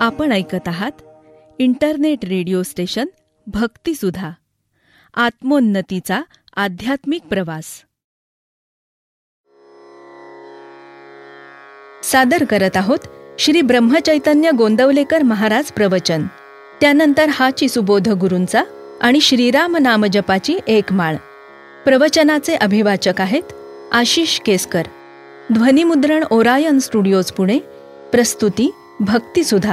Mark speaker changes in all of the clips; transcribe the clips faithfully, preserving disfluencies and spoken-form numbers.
Speaker 1: आपण ऐकत आहात इंटरनेट रेडिओ स्टेशन भक्तिसुधा, आत्मोन्नतीचा आध्यात्मिक प्रवास. सादर करत आहोत श्री ब्रह्मचैतन्य गोंदवलेकर महाराज प्रवचन. त्यानंतर हाची सुबोध गुरूंचा आणि श्रीराम नामजपाची एक माळ. प्रवचनाचे अभिवाचक आहेत आशिष केसकर. ध्वनिमुद्रण ओरायन स्टुडिओज पुणे. प्रस्तुती भक्तिसुधा.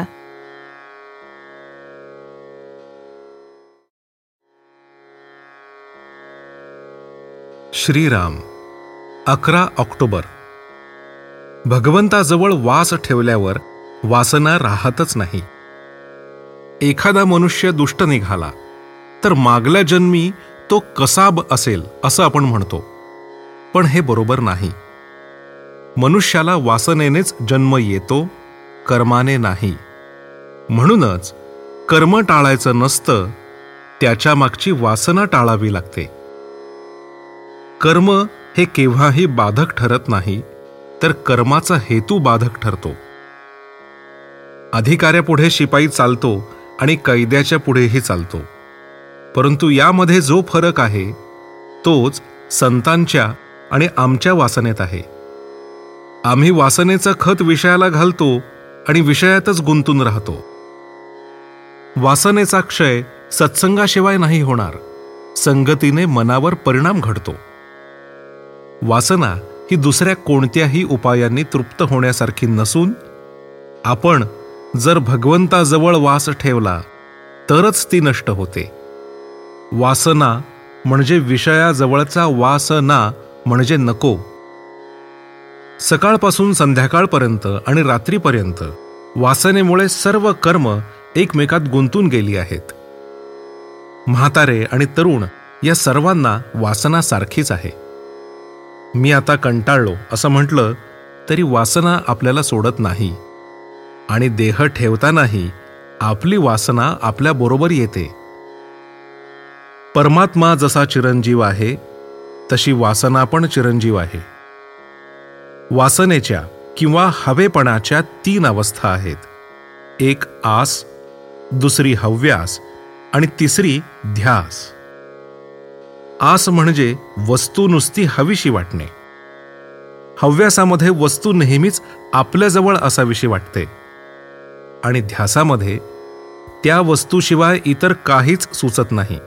Speaker 2: श्रीराम. अकरा ऑक्टोबर. भगवंताजवळ वास ठेवल्यावर वासना राहतच नाही. एखादा मनुष्य दुष्ट निघाला तर मागल्या जन्मी तो कसाब असेल असं आपण म्हणतो, पण हे बरोबर नाही. मनुष्याला वासनेनेच जन्म येतो, कर्माने नाही. म्हणूनच कर्म टाळायचं नसतं, त्याच्या मागची वासना टाळावी लागते. कर्म हे केव्हाही बाधक ठरत नाही, तर कर्माचा हेतू बाधक ठरतो. अधिकाऱ्यापुढे शिपाई चालतो आणि कैद्याच्या पुढेही चालतो, परंतु यामध्ये जो फरक आहे तोच संतांच्या आणि आमच्या वासनेत आहे. आम्ही वासनेचं खत विषयाला घालतो आणि विषयातच गुंतून राहतो. वासनेचा क्षय सत्संगाशिवाय नाही होणार, संगतीने मनावर परिणाम घडतो. वासना ही दुसऱ्या कोणत्याही उपायांनी तृप्त होण्यासारखी नसून, आपण जर भगवंताजवळ वास ठेवला तरच ती नष्ट होते. वासना म्हणजे विषयाजवळचा वासना म्हणजे नको. सकाळपासून संध्याकाळपर्यंत आणि रात्रीपर्यंत वासनेमुळे सर्व कर्म एकमेकात गुंतून गेली आहेत. म्हातारे आणि तरुण या सर्वांना वासना सारखीच आहे. मी आता कंटाळलो असं म्हटलं तरी वासना आपल्याला सोडत नाही, आणि देह ठेवतानाही आपली वासना आपल्या बरोबर येते. परमात्मा जसा चिरंजीव आहे तशी वासना पण चिरंजीव आहे. वासनेच्या किंवा हवेपणाच्या तीन अवस्था आहेत. एक आस, दुसरी हव्यास आणि तिसरी ध्यास. आस म्हणजे वस्तू नुसती हवीशी वाटणे. हव्यासामध्ये वस्तू नेहमीच आपल्याजवळ असावीशी वाटते, आणि ध्यासामध्ये त्या वस्तूशिवाय इतर काहीच सुचत नाही.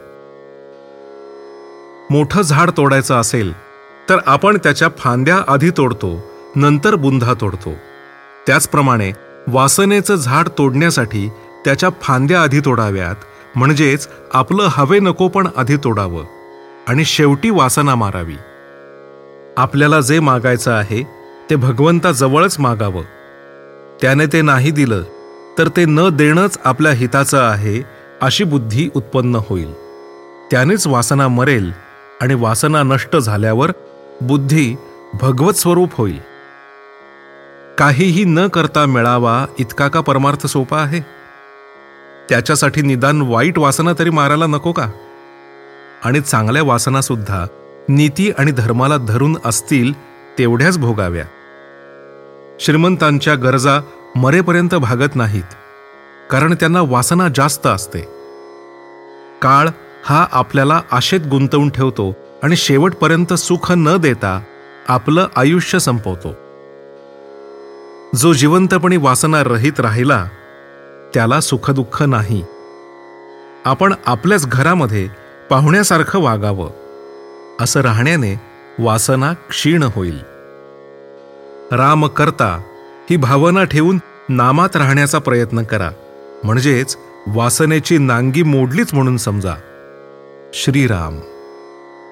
Speaker 2: मोठं झाड तोडायचं असेल तर आपण त्याच्या फांद्या आधी तोडतो, नंतर बुंधा तोडतो. त्याचप्रमाणे वासनेचं झाड तोडण्यासाठी त्याच्या फांद्या आधी तोडाव्यात, म्हणजेच आपलं हवे नको पण आधी तोडावं, आणि शेवटी वासना मारावी. आपल्याला जे मागायचं आहे ते भगवंताजवळच मागावं. त्याने ते नाही दिलं तर ते न देणंच आपल्या हिताचं आहे अशी बुद्धी उत्पन्न होईल. त्यानेच वासना मरेल, आणि वासना नष्ट झाल्यावर बुद्धी भगवत स्वरूप होईल. काहीही न करता मिळावा इतका का परमार्थ सोपा आहे? त्याच्यासाठी निदान वाईट वासना तरी मारायला नको का? आणि चांगल्या वासना सुद्धा नीती आणि धर्माला धरून असतील तेवढ्याच भोगाव्या. श्रीमंतांच्या गरजा मरेपर्यंत भागत नाहीत, कारण त्यांना वासना जास्त असते. काळ हा आपल्याला आशेत गुंतवून ठेवतो आणि शेवटपर्यंत सुख न देता आपलं आयुष्य संपवतो. जो जिवंतपणी वासना रहित राहिला त्याला सुखदुःख नाही. आपण आपल्याच घरामध्ये पाहुण्यासारखं वागावं, असं राहण्याने वासना क्षीण होईल. राम करता ही भावना ठेवून नामात राहण्याचा प्रयत्न करा, म्हणजेच वासनेची नांगी मोडलीच म्हणून समजा. श्रीराम.